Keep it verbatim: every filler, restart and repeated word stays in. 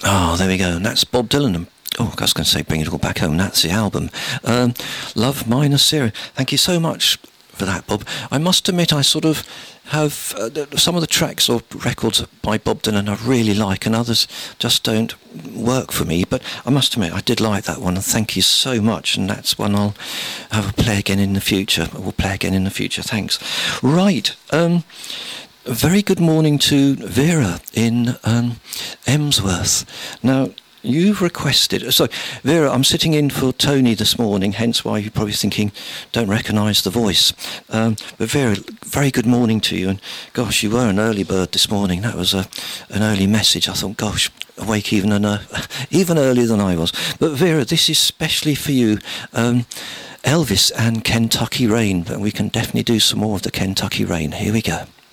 Oh, there we go. And that's Bob Dylan. And, oh, I was going to say Bring It All Back Home. That's the album. Um, Love Minor Series. Thank you so much for that, Bob. I must admit, I sort of have uh, some of the tracks or records by Bob Dylan I really like, and others just don't work for me. But I must admit, I did like that one, and thank you so much. And that's one I'll have a play again in the future. We'll play again in the future. Thanks. Right. Um, a very good morning to Vera in um, Emsworth. Now, you've requested... So, Vera, I'm sitting in for Tony this morning, hence why you're probably thinking, don't recognise the voice. Um, but Vera, very good morning to you. And gosh, you were an early bird this morning. That was a, an early message. I thought, gosh, awake even, an, uh, even earlier than I was. But Vera, this is specially for you. Um, Elvis and Kentucky Rain. But we can definitely do some more of the Kentucky Rain. Here we go.